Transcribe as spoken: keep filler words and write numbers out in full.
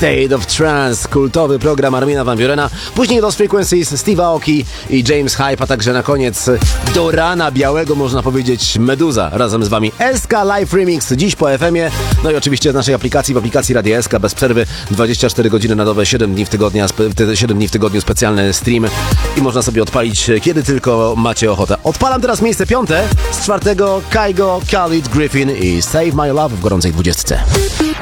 State of Trance, kultowy program Armina van Burena, później Lost Frequencies, Steve Aoki i James Hype, a także na koniec do rana białego, można powiedzieć, Meduza razem z wami. S K Live Remix dziś po F M-ie, no i oczywiście z naszej aplikacji, w aplikacji Radia S K bez przerwy, dwadzieścia cztery godziny na dobę, siedem dni w tygodniu, siedem dni w tygodniu specjalny stream i można sobie odpalić kiedy tylko macie ochotę. Odpalam teraz miejsce piąte z czwartego Kygo, Khalid, Griffin i Save My Love w gorącej dwudziestce.